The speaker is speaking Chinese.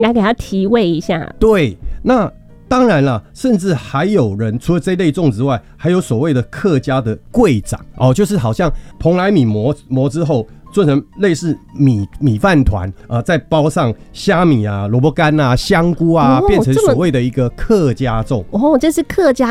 来给它提味一下。 对，那当然了，甚至还有人除了这类粽之外，还有所谓的客家的桂长哦，就是好像蓬莱米磨之后做成类似米饭团再包上虾米啊、萝卜干啊、香菇啊，变成所谓的一个客家粽。 这是客家